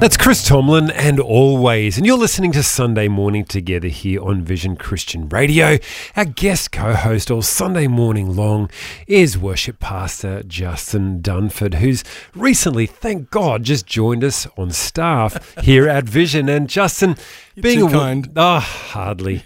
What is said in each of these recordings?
That's Chris Tomlin and Always, and you're listening to Sunday Morning Together here on Vision Christian Radio. Our guest co-host all Sunday morning long is worship pastor Justin Dunford, who's recently, thank God, just joined us on staff here at Vision. And Justin, You're too kind. Hardly.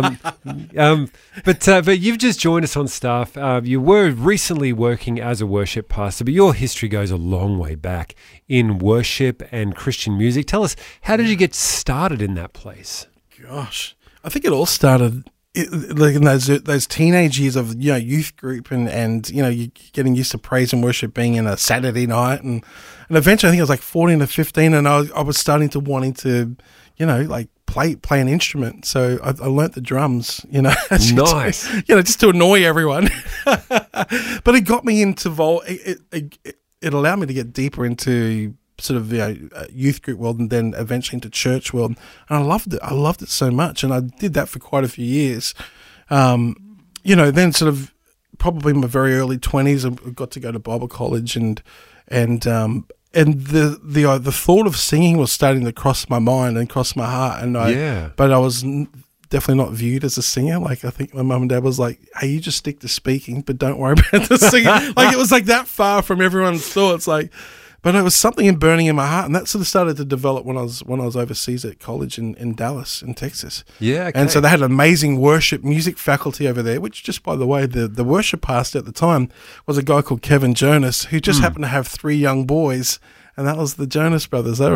But you've just joined us on staff. You were recently working as a worship pastor, but your history goes a long way back in worship and Christian music. Tell us, how did you get started in that place? Gosh, I think it all started like in those teenage years of youth group and you getting used to praise and worship being in a Saturday night and eventually I think I was like 14 or 15 and I was starting to wanting to like play an instrument. So I learnt the drums, Nice. just to annoy everyone. But it got me into it allowed me to get deeper into sort of youth group world and then eventually into church world. And I loved it. I loved it so much. And I did that for quite a few years. Then sort of probably in my very early 20s, I got to go to Bible college and the thought of singing was starting to cross my mind and cross my heart. But I was definitely not viewed as a singer. Like I think my mum and dad was like, "Hey, you just stick to speaking, but don't worry about the singing." Like it was like that far from everyone's thoughts. But it was something burning in my heart, and that sort of started to develop when I was overseas at college in Dallas, in Texas. Yeah, okay. And so they had an amazing worship music faculty over there, which just by the way, the worship pastor at the time was a guy called Kevin Jonas, who just happened to have 3 young boys, and that was the Jonas Brothers. They were